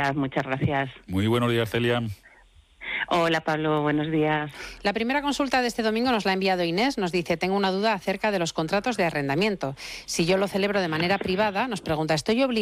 días, muchas gracias. Muy buenos días, Celia. Hola Pablo, buenos días. La primera consulta de este domingo nos la ha enviado Inés. Nos dice: tengo una duda acerca de los contratos de arrendamiento. Si yo lo celebro de manera privada, nos pregunta, ¿estoy obligada